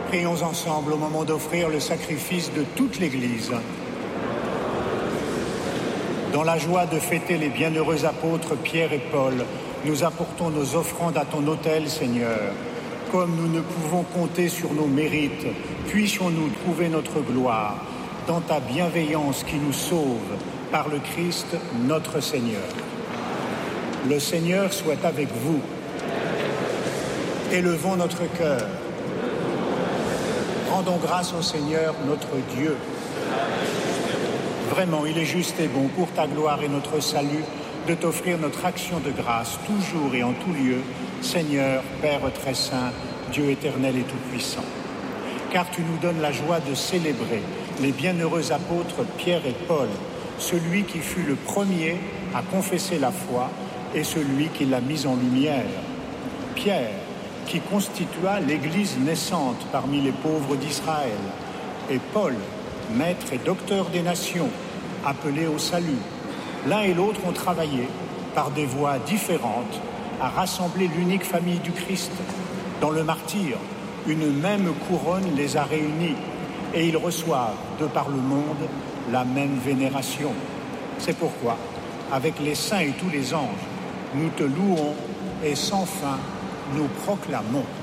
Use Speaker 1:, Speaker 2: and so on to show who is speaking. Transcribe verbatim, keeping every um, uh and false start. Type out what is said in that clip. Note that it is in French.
Speaker 1: Prions ensemble au moment d'offrir le sacrifice de toute l'Église. Dans la joie de fêter les bienheureux apôtres Pierre et Paul, nous apportons nos offrandes à ton autel, Seigneur. Comme nous ne pouvons compter sur nos mérites, puissions-nous trouver notre gloire dans ta bienveillance qui nous sauve par le Christ notre Seigneur. Le Seigneur soit avec vous. Élevons notre cœur. Rendons grâce au Seigneur notre Dieu. Vraiment, il est juste et bon pour ta gloire et notre salut de t'offrir notre action de grâce toujours et en tout lieu, Seigneur, Père très saint, Dieu éternel et tout-puissant. Car tu nous donnes la joie de célébrer les bienheureux apôtres Pierre et Paul, celui qui fut le premier à confesser la foi et celui qui l'a mise en lumière. Pierre, qui constitua l'Église naissante parmi les pauvres d'Israël, et Paul, maître et docteur des nations, appelé au salut. L'un et l'autre ont travaillé, par des voies différentes, à rassembler l'unique famille du Christ. Dans le martyre, une même couronne les a réunis, et ils reçoivent, de par le monde, la même vénération. C'est pourquoi, avec les saints et tous les anges, nous te louons et sans fin nous proclamons.